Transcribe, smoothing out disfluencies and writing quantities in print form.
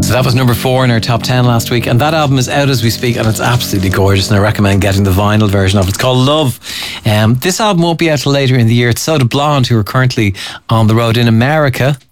So that was number 4 in our top 10 last week, and that album is out as we speak, and it's absolutely gorgeous, and I recommend getting the vinyl version of it. It's called Love. This album won't be out till later in the year. It's Soda Blonde, who are currently on the road in America.